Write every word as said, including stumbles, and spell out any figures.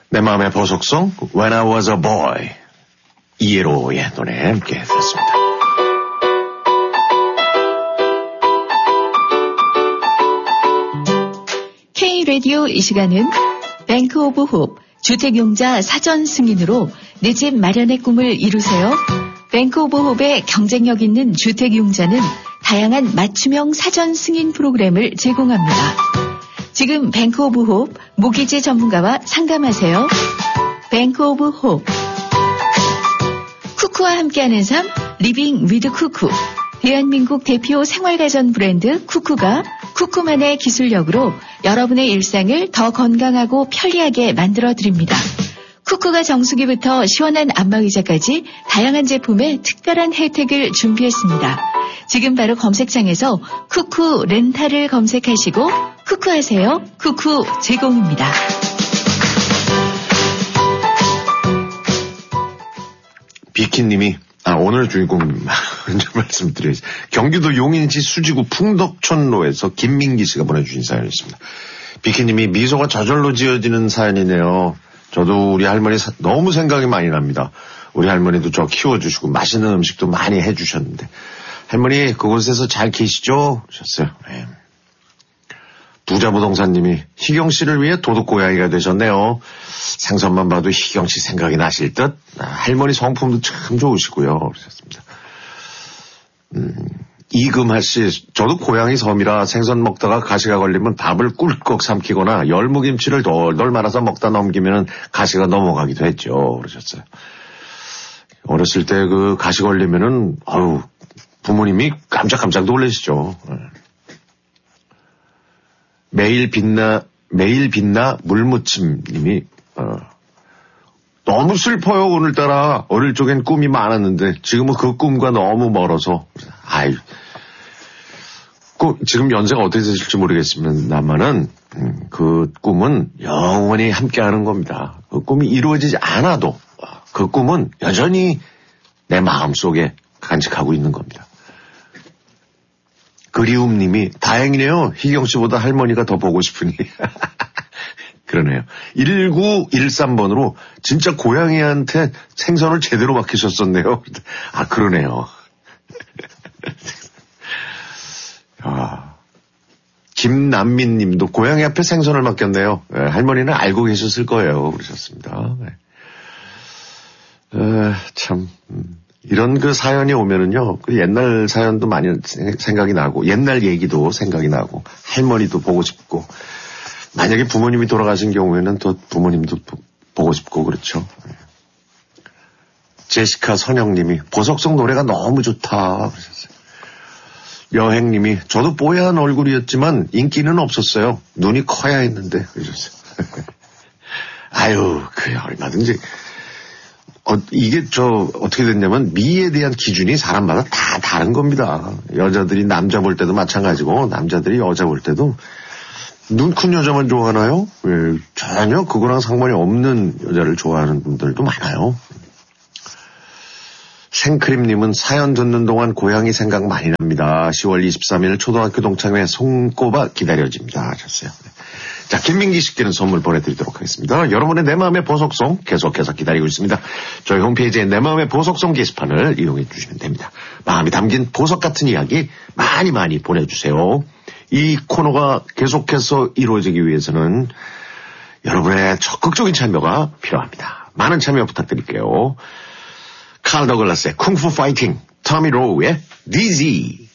내 마음의 보석송 When I Was a Boy 이에로의 노래 함께 했습니다. K-라디오 이 시간은 뱅크 오브 홉 주택용자 사전 승인으로 내 집 마련의 꿈을 이루세요. 뱅크 오브 홉의 경쟁력 있는 주택용자는 다양한 맞춤형 사전 승인 프로그램을 제공합니다. 지금 뱅크 오브 홉 모기지 전문가와 상담하세요. 뱅크 오브 홉. 쿠쿠와 함께하는 삶 리빙 위드 쿠쿠. 대한민국 대표 생활가전 브랜드 쿠쿠가 쿠쿠만의 기술력으로 여러분의 일상을 더 건강하고 편리하게 만들어드립니다. 쿠쿠가 정수기부터 시원한 안마의자까지 다양한 제품에 특별한 혜택을 준비했습니다. 지금 바로 검색창에서 쿠쿠 렌탈을 검색하시고 쿠쿠하세요. 쿠쿠 제공입니다. 비키님이 아, 오늘 주인공 먼저 말씀드리겠습니다. 경기도 용인시 수지구 풍덕촌로에서 김민기 씨가 보내주신 사연이었습니다. 비키님이 미소가 저절로 지어지는 사연이네요. 저도 우리 할머니 사, 너무 생각이 많이 납니다. 우리 할머니도 저 키워주시고 맛있는 음식도 많이 해주셨는데 할머니 그곳에서 잘 계시죠? 하셨어요. 네. 부자부동산님이 희경 씨를 위해 도둑고양이가 되셨네요. 생선만 봐도 희경 씨 생각이 나실 듯. 아, 할머니 성품도 참 좋으시고요. 그러셨습니다. 음, 이금하 씨, 저도 고양이 섬이라 생선 먹다가 가시가 걸리면 밥을 꿀꺽 삼키거나 열무김치를 덜덜 말아서 먹다 넘기면 가시가 넘어가기도 했죠. 그러셨어요. 어렸을 때 그 가시 걸리면은 아유 부모님이 깜짝깜짝 놀라시죠. 매일 빛나 매일 빛나 물무침님이 어, 너무 슬퍼요 오늘따라. 어릴 적엔 꿈이 많았는데 지금은 그 꿈과 너무 멀어서 아이 꼭 지금 연세가 어떻게 되실지 모르겠습니다만은 음, 그 꿈은 영원히 함께하는 겁니다. 그 꿈이 이루어지지 않아도 그 꿈은 여전히 내 마음속에 간직하고 있는 겁니다. 그리움님이 다행이네요. 희경 씨보다 할머니가 더 보고 싶으니. 그러네요. 일구일삼 번으로 진짜 고양이한테 생선을 제대로 맡기셨었네요. 아 그러네요. 아, 김남민 님도 고양이 앞에 생선을 맡겼네요. 네, 할머니는 알고 계셨을 거예요. 그러셨습니다. 네. 에, 참 음. 이런 그 사연이 오면은요, 그 옛날 사연도 많이 생각이 나고, 옛날 얘기도 생각이 나고, 할머니도 보고 싶고, 만약에 부모님이 돌아가신 경우에는 또 부모님도 보고 싶고, 그렇죠. 제시카 선영님이, 보석성 노래가 너무 좋다. 그러셨어요. 여행님이, 저도 뽀얀 얼굴이었지만 인기는 없었어요. 눈이 커야 했는데. 그러셨어요. 아유, 그래, 얼마든지. 어, 이게 저 어떻게 됐냐면 미에 대한 기준이 사람마다 다 다른 겁니다. 여자들이 남자 볼 때도 마찬가지고 남자들이 여자 볼 때도 눈 큰 여자만 좋아하나요? 예, 전혀 그거랑 상관이 없는 여자를 좋아하는 분들도 많아요. 생크림님은 사연 듣는 동안 고양이 생각 많이 납니다. 시월 이십삼일 초등학교 동창회 손꼽아 기다려집니다 하셨어요. 자, 김민기 씨께는 선물 보내드리도록 하겠습니다. 여러분의 내 마음의 보석송 계속해서 기다리고 있습니다. 저희 홈페이지에 내 마음의 보석송 게시판을 이용해 주시면 됩니다. 마음이 담긴 보석 같은 이야기 많이 많이 보내주세요. 이 코너가 계속해서 이루어지기 위해서는 여러분의 적극적인 참여가 필요합니다. 많은 참여 부탁드릴게요. 칼 더글라스의 쿵푸 파이팅, 터미 로우의 디지.